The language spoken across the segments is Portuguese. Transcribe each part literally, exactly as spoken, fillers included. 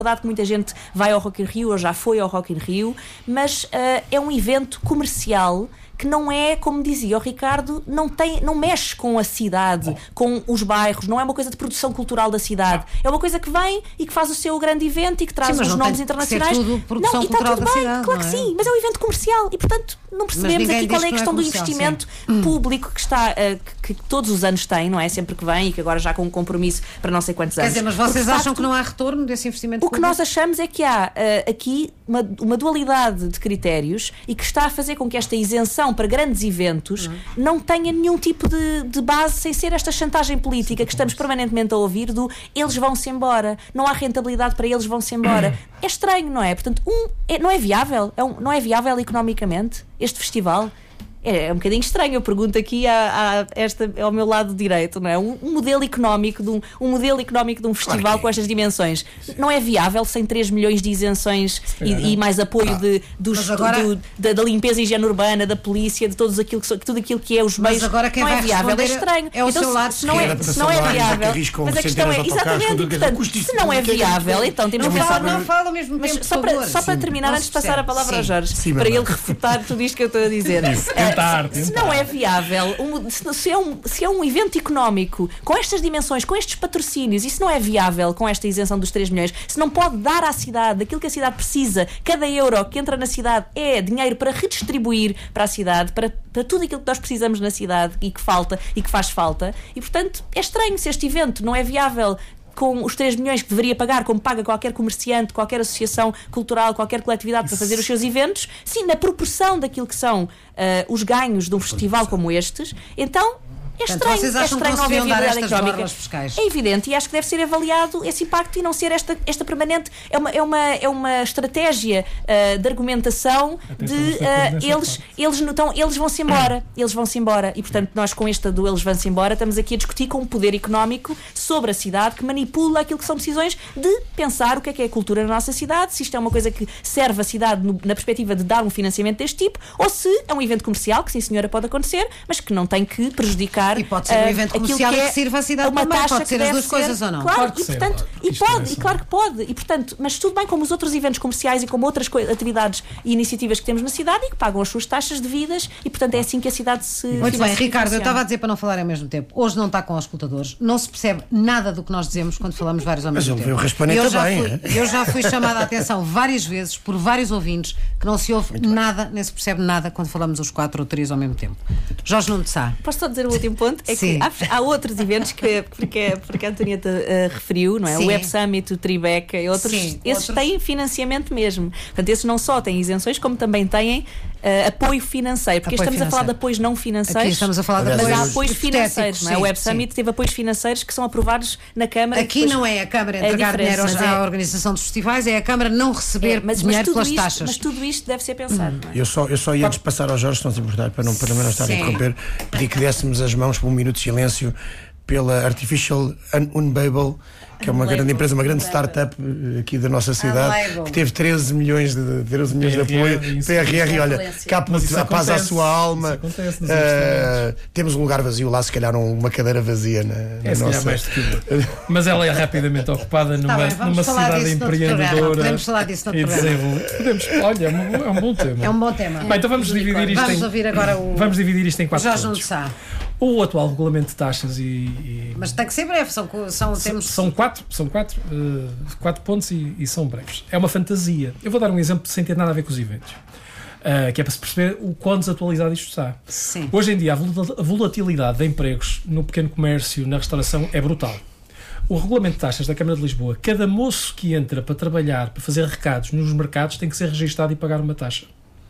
que muita gente vai ao Rock in Rio ou já foi ao Rock in Rio, mas uh, é um evento comercial que não é, como dizia o Ricardo, não, tem, não mexe com a cidade, com os bairros, não é uma coisa de produção cultural da cidade. É uma coisa que vem e que faz o seu grande evento e que traz sim, os nomes internacionais. Tudo produção não, e cultural está tudo da bem, cidade, claro que é? sim, mas é um evento comercial e, portanto, não percebemos aqui qual é a questão do investimento sim. público que, está, uh, que, que todos os anos tem, não é? Sempre que vem e que agora já com um compromisso para não sei quantos anos. Quer dizer, mas vocês Porque, acham facto, que não há retorno desse investimento o público? O que nós achamos é que há uh, aqui uma, uma dualidade de critérios e que está a fazer com que esta isenção para grandes eventos não, não tenha nenhum tipo de, de base sem ser esta chantagem política que estamos permanentemente a ouvir do eles vão-se embora, não há rentabilidade para eles vão-se embora. É estranho, não é? Portanto, um, é, não é viável, é um, não é viável economicamente este festival. É, é um bocadinho estranho, eu pergunto aqui a, a esta, ao meu lado direito, não é? Um, um modelo económico de um, um modelo económico de um festival claro com estas dimensões não é viável sem três milhões de isenções e, e mais apoio ah, de, dos, agora... do, da, da limpeza e higiene urbana, da polícia, de todos aquilo que, tudo aquilo que é os meios. Mas agora quem não vai é viável, é estranho. É o então, seu lado se, se não é, se não é viável, mas a questão é exatamente, portanto, se não é viável, então temos não que fala, pensar. Não fala ao mesmo tempo, mas só para, só para terminar, antes de passar a palavra ao Jorge, para ele refutar tudo isto que eu estou a dizer. Tentar, tentar. Não é viável, um, se, se, é um, se é um evento económico com estas dimensões, com estes patrocínios, isso não é viável com esta isenção dos três milhões, se não pode dar à cidade aquilo que a cidade precisa, cada euro que entra na cidade é dinheiro para redistribuir para a cidade, para, para tudo aquilo que nós precisamos na cidade e que falta e que faz falta, e portanto é estranho se este evento não é viável com os três milhões que deveria pagar, como paga qualquer comerciante, qualquer associação cultural, qualquer coletividade para fazer os seus eventos, sim, na proporção daquilo que são uh, os ganhos de um festival como estes, então é estranho, Portanto, é estranho não haver viabilidade económica. É evidente, e acho que deve ser avaliado esse impacto e não ser esta, esta permanente. É uma, é uma, é uma estratégia uh, de argumentação Até de uh, eles, eles, não, eles vão-se embora. Eles vão-se embora. E, portanto, nós com esta do eles vão-se embora estamos aqui a discutir com um poder económico sobre a cidade que manipula aquilo que são decisões de pensar o que é que é a cultura na nossa cidade, se isto é uma coisa que serve a cidade no, na perspectiva de dar um financiamento deste tipo, ou se é um evento comercial, que sim senhora pode acontecer, mas que não tem que prejudicar. E pode ser um evento comercial que, é que sirva a cidade uma também, taxa pode ser as duas ser, coisas ou não? Claro, claro que e, portanto, sim, e pode, e claro que pode, e portanto, mas tudo bem como os outros eventos comerciais e como outras atividades e iniciativas que temos na cidade e que pagam as suas taxas devidas e portanto é assim que a cidade se Muito bem, Ricardo, eu estava a dizer para não falar ao mesmo tempo, hoje não está com os escutadores, não se percebe nada do que nós dizemos quando falamos vários ao mesmo mas tempo. Mas ele eu também. Já fui, eu já fui chamada a atenção várias vezes por vários ouvintes que não se ouve Muito nada, bem. nem se percebe nada quando falamos os quatro ou três ao mesmo tempo. Jorge Nuno de Sá. Posso só dizer o último ponto? É Sim. que há, há outros eventos que porque, porque a Antonieta uh, referiu, não é? Sim. O Web Summit, o Tribeca e outros, Sim, esses outros... têm financiamento mesmo. Portanto, esses não só têm isenções, como também têm uh, apoio financeiro, porque apoio estamos financeiro. a falar de apoios não financeiros. Aqui estamos a falar de mas apoios, há apoios financeiros, não é? O Web Summit sim. teve apoios financeiros que são aprovados na Câmara. Aqui não é a Câmara entregar é dinheiro à é... organização dos festivais, é a Câmara não receber é, mas, dinheiro mas pelas isto, taxas. Mas tudo isto deve ser pensado. Hum. Não é? Eu só, eu só ia antes de passar ao Jorge, se não se importar, para não, para não estar Sim. a interromper, pedir que dessemos as mãos por um minuto de silêncio pela Artificial Unbabel, que é uma Unbabel. grande empresa, uma grande startup aqui da nossa cidade, Unbabel. que teve treze milhões de, treze milhões de apoio, P R R, olha, capa a paz à sua alma. Acontece, uh, temos um lugar vazio lá, se calhar uma cadeira vazia na, na é, nossa... Mais do que mas ela é rapidamente ocupada numa, tá bem, numa cidade empreendedora. Podemos falar disso no e programa. Podemos, olha, é um bom tema. É um bom tema. Bem, então vamos dividir isto vamos em, ouvir agora o... vamos dividir isto em quatro Jorge pontos. Nuno O atual regulamento de taxas e, e... Mas tem que ser breve, são, são, temos... são quatro, são quatro, uh, quatro pontos e, e são breves. É uma fantasia. Eu vou dar um exemplo sem ter nada a ver com os eventos, uh, que é para se perceber o quão desatualizado isto está. Sim. Hoje em dia a volatilidade de empregos no pequeno comércio, na restauração, é brutal. O regulamento de taxas da Câmara de Lisboa, cada moço que entra para trabalhar, para fazer recados nos mercados, tem que ser registado e pagar uma taxa.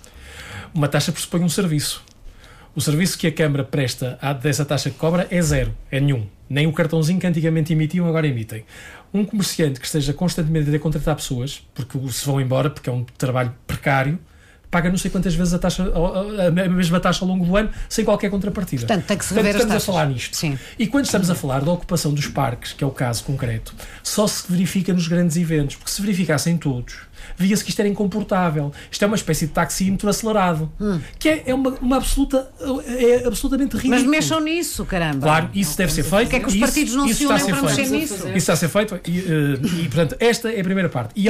Uma taxa pressupõe um serviço. O serviço que a Câmara presta dessa taxa que cobra é zero, é nenhum. Nem o cartãozinho que antigamente emitiam, agora emitem. Um comerciante que esteja constantemente a contratar pessoas, porque se vão embora, porque é um trabalho precário, paga não sei quantas vezes a, taxa, a mesma taxa ao longo do ano, sem qualquer contrapartida. Portanto, tem que se rever as estamos taxas. a falar nisto. Sim. E quando estamos a falar da ocupação dos parques, que é o caso concreto, só se verifica nos grandes eventos, porque se verificassem todos, via-se que isto era incomportável. Isto é uma espécie de taxímetro acelerado, hum. que é, é uma, uma absoluta, é absolutamente ridículo. Mas mexam nisso, caramba. Claro, isso deve ser feito. Porque é que os partidos não se unem para mexer nisso? Isso está a ser feito e, e portanto, esta é a primeira parte. E